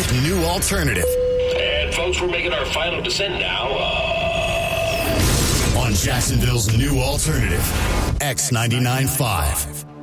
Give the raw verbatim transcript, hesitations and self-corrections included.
Jacksonville's new alternative. And folks, we're making our final descent now. Uh... On Jacksonville's new alternative, X ninety-nine point five.